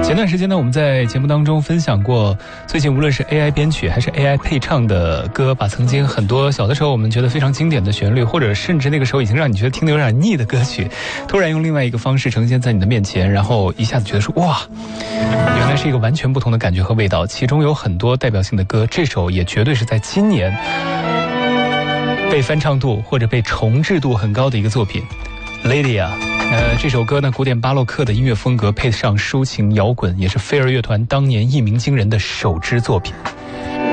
前段时间呢，我们在节目当中分享过，最近无论是 AI 编曲还是 AI 配唱的歌，把曾经很多小的时候我们觉得非常经典的旋律，或者甚至那个时候已经让你觉得听得有点腻的歌曲，突然用另外一个方式呈现在你的面前，然后一下子觉得说哇，原来是一个完全不同的感觉和味道。其中有很多代表性的歌，这首也绝对是在今年被翻唱度或者被重制度很高的一个作品 Lydia。这首歌呢，古典巴洛克的音乐风格配上抒情摇滚，也是飞儿乐团当年一鸣惊人的首支作品。